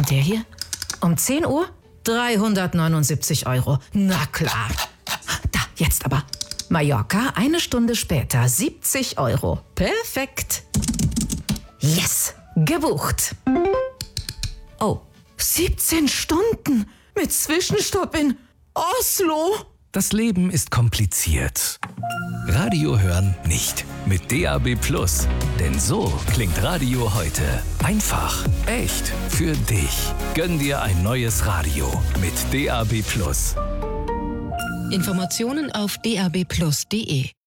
Und der hier? Um 10 Uhr? 379 Euro. Na klar. Da, jetzt aber. Mallorca, 1 Stunde später, 70 Euro. Perfekt. Yes, gebucht. Oh, 17 Stunden mit Zwischenstopp in Oslo. Das Leben ist kompliziert. Radio hören nicht. Mit DAB+. Denn so klingt Radio heute. Einfach, echt, für dich. Gönn dir ein neues Radio mit DAB+. Informationen auf dabplus.de